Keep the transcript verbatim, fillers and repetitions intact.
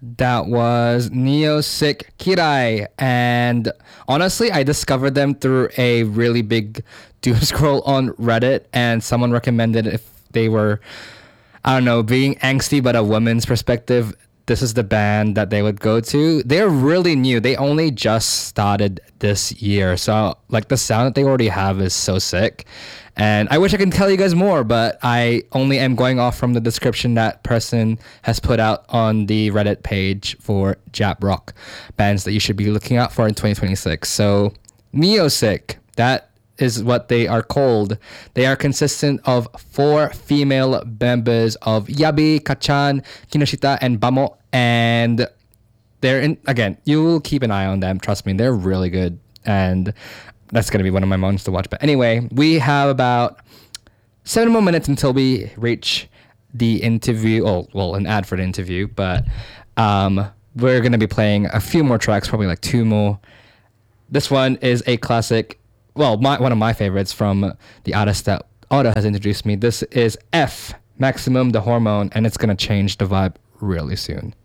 That was Neo Sick Kirai. And honestly, I discovered them through a really big doom scroll on Reddit, and someone recommended if they were, I don't know, being angsty but a woman's perspective, this is the band that they would go to. They're really new. They only just started this year. So like the sound that they already have is so sick. And I wish I could tell you guys more, but I only am going off from the description that person has put out on the Reddit page for Jap rock bands that you should be looking out for in twenty twenty-six. So Neosick, that is what they are called. They are consistent of four female members of Yabi, Kachan, Kinoshita, and Bamo. And they're in, again, you will keep an eye on them. Trust me, they're really good. And that's going to be one of my moments to watch. But anyway, we have about seven more minutes until we reach the interview. Oh, well, an ad for the interview. But um, we're going to be playing a few more tracks, probably like two more. This one is a classic. Well, my, one of my favorites from the artist that Otto has introduced me. This is F, Maximum the Hormone, and it's going to change the vibe really soon.